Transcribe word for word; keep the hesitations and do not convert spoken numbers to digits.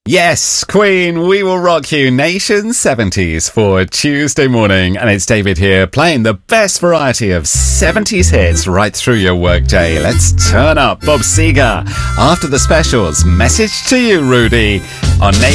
Yes, Queen, We Will Rock You, Nation seventies for Tuesday morning. And it's David here playing the best variety of seventies hits right through your workday. Let's turn up Bob Seger. After the specials, Message to You, Rudy, on Nation.